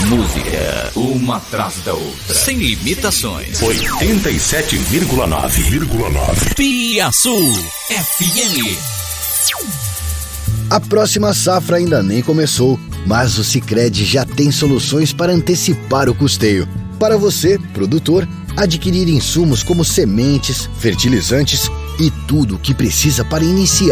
Música, uma atrás da outra. Sem limitações. 87,9. Piaçu FM. A próxima safra ainda nem começou, mas o Sicredi já tem soluções para antecipar o custeio. Para você, produtor, adquirir insumos como sementes, fertilizantes e tudo o que precisa para iniciar